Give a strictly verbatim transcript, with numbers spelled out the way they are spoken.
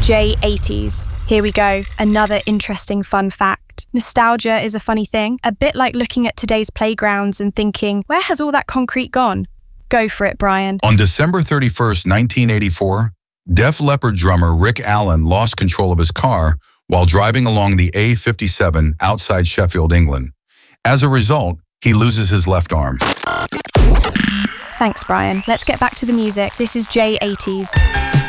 J eighties. Here we go, another interesting fun fact. Nostalgia is a funny thing, a bit like looking at today's playgrounds and thinking, where has all that concrete gone? Go for it, Brian. On December thirty-first, nineteen eighty-four, Def Leppard drummer Rick Allen lost control of his car while driving along the A fifty-seven outside Sheffield, England. As a result, he loses his left arm. Thanks, Brian. Let's get back to the music. This is J eighties.